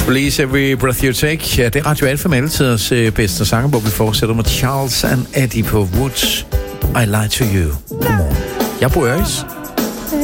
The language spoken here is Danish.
Release Every Breath You Take. Ja, det er Radio Alfa med altidens bedste sanger, hvor vi fortsætter med Charles and Eddie på Woods. I Lie to You. Godmorgen. Jeg bor i Øres.